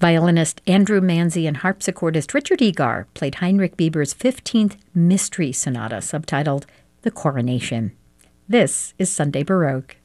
Violinist Andrew Manzi and harpsichordist Richard Egar played Heinrich Bieber's 15th Mystery Sonata, subtitled The Coronation. This is Sunday Baroque.